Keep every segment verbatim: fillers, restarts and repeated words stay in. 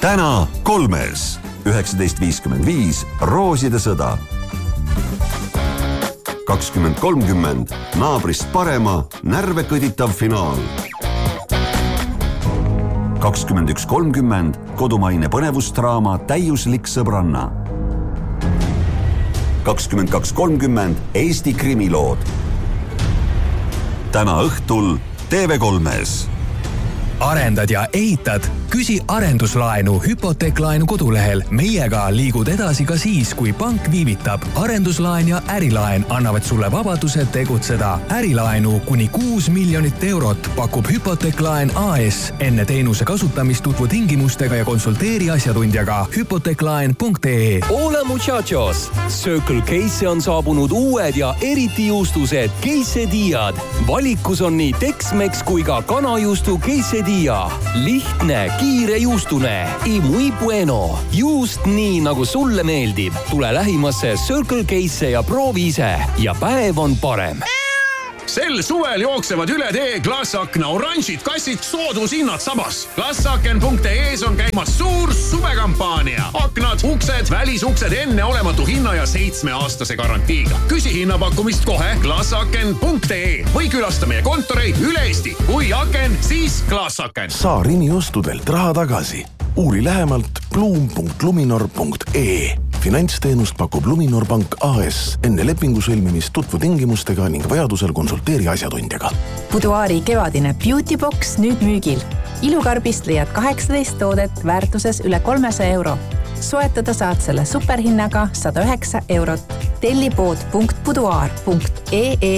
täna kolmes üheksateist viiskümmend viis Rooside sõda. kakskümmend kolmkümmend naabrist parema närve kõditav finaal. kakskümmend üks kolmkümmend kodumaine põnevusdraama Täiuslik sõbranna. kakskümmend kaks kolmkümmend Eesti krimilood. täna õhtul T V kolmes. Arendad ja ehitad? Küsi arenduslaenu hüpoteeklaenu kodulehel. Meiega liigud edasi ka siis, kui pank viivitab. Arenduslaen ja ärilaen annavad sulle vabaduse tegutseda. Ärilaenu kuni kuus miljonit eurot pakub hüpoteeklaen A S. Enne teenuse kasutamist tutvu tingimustega ja konsulteeri asjatundjaga hüpoteeklaen punkt ee. Hola muchachos! Circle K'sse on saabunud uued ja eriti juustused quesadillad. Valikus on nii Tex-Mex kui ka kanajuustu quesadilla. Lihtne, kiire juustune. Y muy bueno. Juust nii, nagu sulle meeldib. Tule lähimasse Circle K'sse ja proovi ise. Ja päev on parem. Sel suvel jooksevad üle tee Glassakna oranžid kassid soodushinnad sabas. Glassaken punkt ee on käimas suur suvekampaania. Aknad, uksed, välisuksed enne olematu hinna ja seitsme aastase garantiiga. Küsi hinnapakkumist kohe Glassaken punkt ee või külasta meie kontoreid üle Eesti. Kui aken, siis Glassaken. Saa Rimi ostudelt raha tagasi. Uuri lähemalt bluum punkt luminor punkt ee. Finantsteenust pakub Luminor Pank A S. Enne lepingu sõlmimist tutvu tingimustega ning vajadusel konsulteeri asjatundjaga. Buduaari kevadine Beauty Box nüüd müügil. Ilukarbist leiad kaheksateist toodet väärtuses üle kolmesaja euro. Soetada saad selle superhinnaga sada üheksa eurot. Telli pood punkt buduaar punkt ee.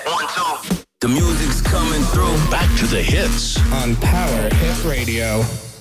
The music's coming through. Back to the hits on Power Hit Radio.